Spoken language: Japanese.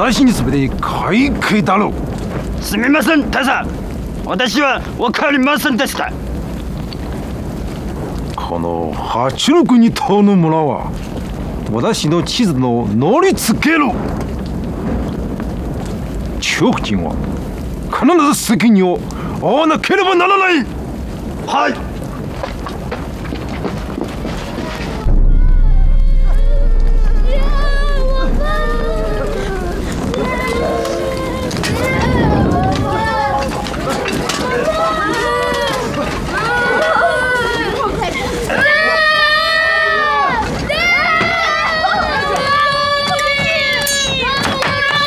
私に全て買い替えだろう。 すみません、大佐。私は分かりませんでした。 この八六二島の村は私の地図の乗りつける。中国人は必ず責任を負わなければならない。 はい。